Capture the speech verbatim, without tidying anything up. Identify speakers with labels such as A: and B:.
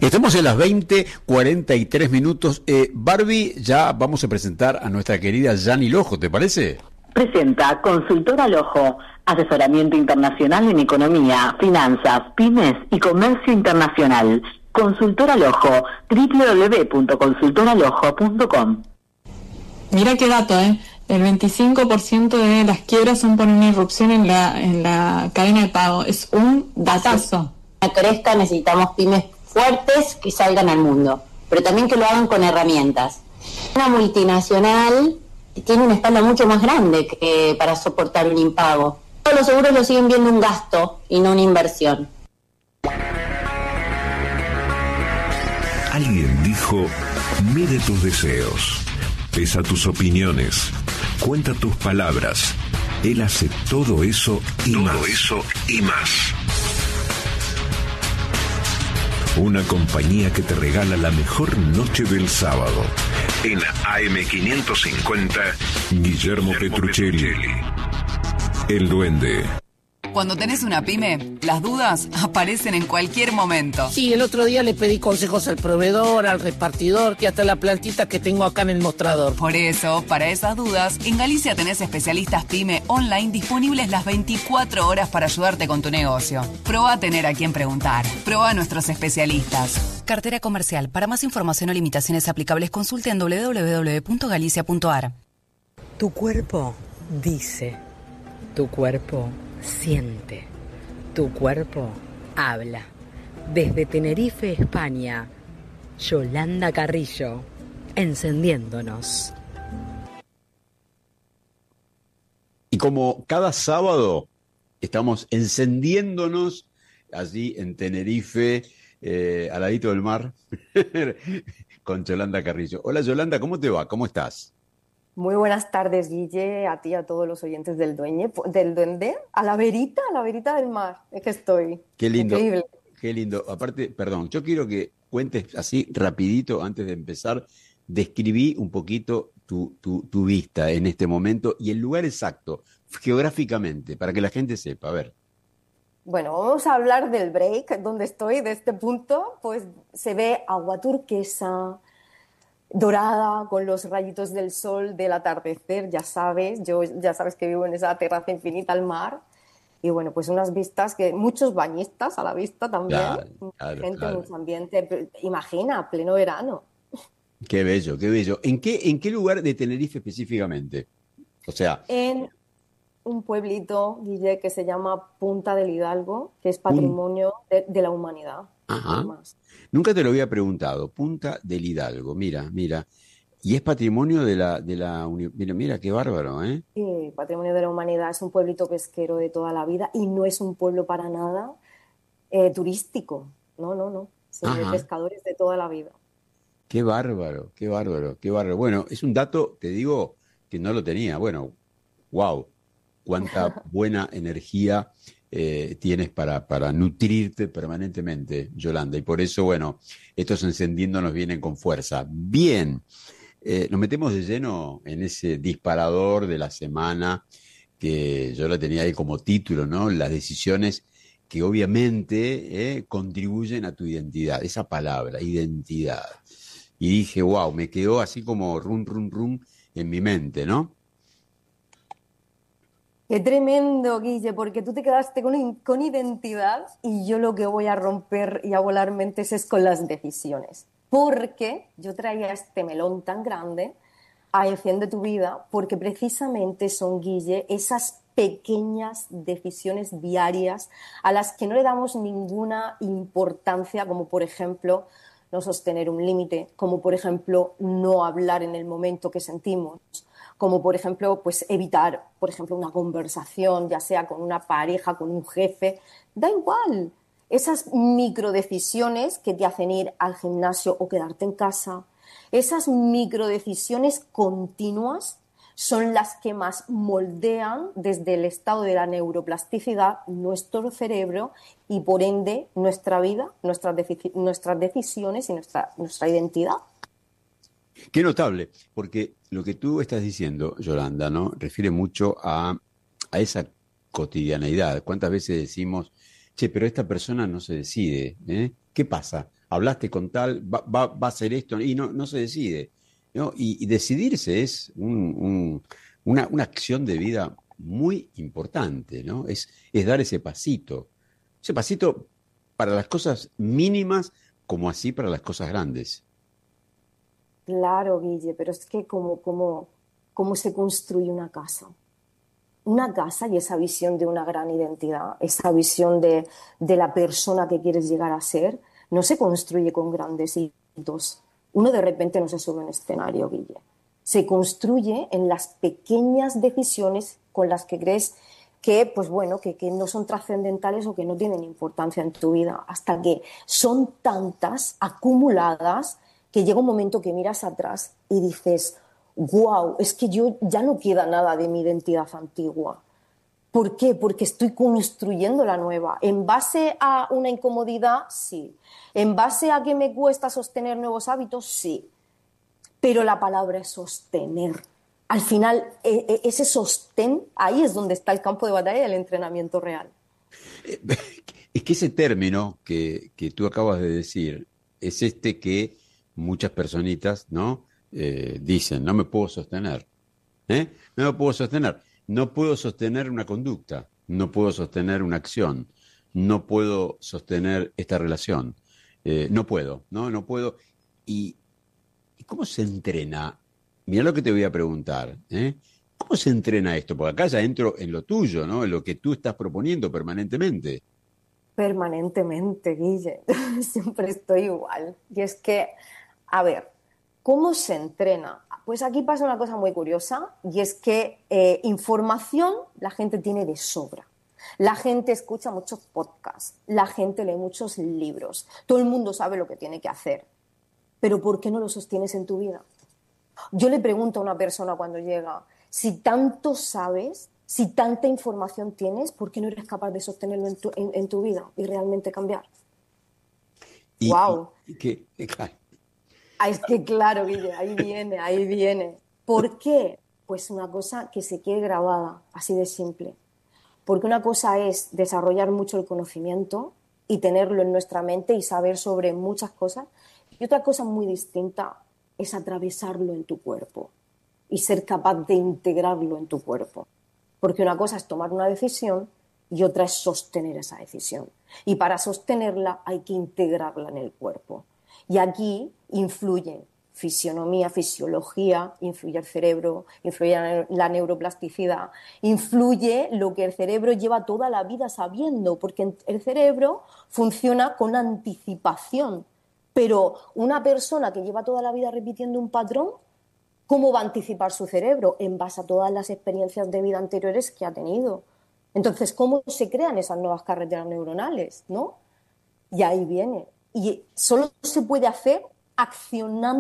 A: Estamos en las veinte cuarenta y tres minutos. Eh, Barbie, ya vamos a presentar a nuestra querida Yani Lojo, ¿te parece?
B: Presenta Consultora Lojo, asesoramiento internacional en economía, finanzas, pymes y comercio internacional. Consultora Lojo, doble u doble u doble u punto consultora lojo punto com.
C: Mira qué dato, ¿eh? El veinticinco por ciento de las quiebras son por una irrupción en la, en la cadena de pago. Es un datazo.
D: Para que crezca necesitamos pymes fuertes que salgan al mundo, pero también que lo hagan con herramientas. Una multinacional tiene una espalda mucho más grande que para soportar un impago. Todos los seguros lo siguen viendo un gasto y no una inversión.
E: Alguien dijo, mide tus deseos, pesa tus opiniones, cuenta tus palabras. Él hace todo eso y todo más. eso y más. Una compañía que te regala la mejor noche del sábado. En A M quinientos cincuenta, Guillermo, Guillermo Petruccelli. Petruccelli. El Duende.
F: Cuando tenés una pyme, las dudas aparecen en cualquier momento.
G: Sí, el otro día le pedí consejos al proveedor, al repartidor, que hasta la plantita que tengo acá en el mostrador.
F: Por eso, para esas dudas, en Galicia tenés especialistas pyme online disponibles las veinticuatro horas para ayudarte con tu negocio. Probá a tener a quien preguntar. Probá a nuestros especialistas. Cartera comercial. Para más información o limitaciones aplicables, consulte en doble u doble u doble u punto galicia punto a r.
H: Tu cuerpo dice. Tu cuerpo siente. Tu cuerpo habla. Desde Tenerife, España, Yolanda Carrillo, encendiéndonos.
A: Y como cada sábado estamos encendiéndonos allí en Tenerife, eh, al ladito del mar, con Yolanda Carrillo. Hola Yolanda, ¿cómo te va? ¿Cómo estás?
I: Muy buenas tardes, Guille, a ti y a todos los oyentes del Dueñe, del Duende, a la verita, a la verita del mar, es que estoy.
A: Qué lindo,
I: increíble.
A: Qué lindo. Aparte, perdón, yo quiero que cuentes así rapidito, antes de empezar, describí un poquito tu, tu, tu vista en este momento y el lugar exacto, geográficamente, para que la gente sepa, a ver.
I: Bueno, vamos a hablar del break, donde estoy, de este punto, pues se ve agua turquesa, dorada, con los rayitos del sol del atardecer, ya sabes, yo ya sabes que vivo en esa terraza infinita al mar, y bueno, pues unas vistas que muchos bañistas a la vista también,
A: claro, claro,
I: gente,
A: claro.
I: mucho ambiente, imagina, pleno verano.
A: Qué bello, qué bello. ¿En qué, en qué lugar de Tenerife específicamente? O sea...
I: En un pueblito, Guille, que se llama Punta del Hidalgo, que es patrimonio un... de, de la humanidad.
A: Ajá. Nunca te lo había preguntado. Punta del Hidalgo, mira, mira. Y es patrimonio de la... de la mira, mira, qué bárbaro, ¿eh?
I: Sí, patrimonio de la humanidad. Es un pueblito pesquero de toda la vida y no es un pueblo para nada eh, turístico. No, no, no. Son de pescadores de toda la vida.
A: Qué bárbaro, qué bárbaro, qué bárbaro. Bueno, es un dato, te digo, que no lo tenía. Bueno, wow, cuánta buena energía eh, tienes para, para nutrirte permanentemente, Yolanda. Y por eso, bueno, estos encendiéndonos vienen con fuerza. Bien, eh, nos metemos de lleno en ese disparador de la semana que yo la tenía ahí como título, ¿no? Las decisiones que obviamente eh, contribuyen a tu identidad, esa palabra, identidad. Y dije, wow, me quedó así como rum, rum, rum en mi mente, ¿no?
I: Qué tremendo, Guille, porque tú te quedaste con, con identidad y yo lo que voy a romper y a volar mentes es con las decisiones. Porque yo traía este melón tan grande a Enciende tu Vida, porque precisamente son, Guille, esas pequeñas decisiones diarias a las que no le damos ninguna importancia, como por ejemplo no sostener un límite, como por ejemplo no hablar en el momento que sentimos, como por ejemplo pues evitar por ejemplo una conversación, ya sea con una pareja, con un jefe, da igual. Esas microdecisiones que te hacen ir al gimnasio o quedarte en casa, esas microdecisiones continuas son las que más moldean desde el estado de la neuroplasticidad nuestro cerebro y por ende nuestra vida, nuestras, deci- nuestras decisiones y nuestra, nuestra identidad.
A: Qué notable, porque lo que tú estás diciendo, Yolanda, ¿no? Refiere mucho a, a esa cotidianeidad. ¿Cuántas veces decimos, che, pero esta persona no se decide, ¿eh? ¿Qué pasa? hablaste con tal, va, va, va a hacer esto, y no, no se decide, ¿no? Y, y decidirse es un, un, una, una acción de vida muy importante, ¿no? Es, es dar ese pasito, ese pasito para las cosas mínimas como así para las cosas grandes.
I: Claro, Guille, pero es que como, como, cómo se construye una casa. Una casa y esa visión de una gran identidad, esa visión de, de la persona que quieres llegar a ser, no se construye con grandes hitos. Uno de repente no se sube a un escenario, Guille. Se construye en las pequeñas decisiones con las que crees que, pues bueno, que, que no son trascendentales o que no tienen importancia en tu vida, hasta que son tantas, acumuladas, que llega un momento que miras atrás y dices, wow, es que yo ya no queda nada de mi identidad antigua. ¿Por qué? Porque estoy construyendo la nueva. ¿En base a una incomodidad? Sí. ¿En base a que me cuesta sostener nuevos hábitos? Sí. Pero la palabra es sostener. Al final, ese sostén, ahí es donde está el campo de batalla del entrenamiento real.
A: Es que ese término que, que tú acabas de decir es este que muchas personitas, ¿no? Eh, dicen, no me puedo sostener. ¿Eh? No me puedo sostener. No puedo sostener una conducta, no puedo sostener una acción, no puedo sostener esta relación. Eh, no puedo, ¿no? No puedo. ¿Y, y cómo se entrena? Mira lo que te voy a preguntar, ¿eh? ¿Cómo se entrena esto? Porque acá ya entro en lo tuyo, ¿no? En lo que tú estás proponiendo permanentemente.
I: Permanentemente, Guille. Siempre estoy igual. Y es que, a ver, ¿cómo se entrena? Pues aquí pasa una cosa muy curiosa y es que eh, información la gente tiene de sobra. La gente escucha muchos podcasts, la gente lee muchos libros, todo el mundo sabe lo que tiene que hacer. Pero ¿por qué no lo sostienes en tu vida? Yo le pregunto a una persona cuando llega, si tanto sabes, si tanta información tienes, ¿por qué no eres capaz de sostenerlo en tu, en, en tu vida y realmente cambiar?
A: Y,
I: ¡Wow!
A: Y, y que, claro.
I: Ah, es que claro, Guille, ahí viene, ahí viene. ¿Por qué? Pues una cosa que se quede grabada, así de simple. Porque una cosa es desarrollar mucho el conocimiento y tenerlo en nuestra mente y saber sobre muchas cosas. Y otra cosa muy distinta es atravesarlo en tu cuerpo y ser capaz de integrarlo en tu cuerpo. Porque una cosa es tomar una decisión y otra es sostener esa decisión. Y para sostenerla hay que integrarla en el cuerpo. Y aquí influye fisionomía, fisiología, influye el cerebro, influye la neuroplasticidad, influye lo que el cerebro lleva toda la vida sabiendo, porque el cerebro funciona con anticipación. Pero una persona que lleva toda la vida repitiendo un patrón, ¿cómo va a anticipar su cerebro? En base a todas las experiencias de vida anteriores que ha tenido. Entonces, ¿cómo se crean esas nuevas carreteras neuronales, ¿no? Y ahí viene. Y solo se puede hacer accionando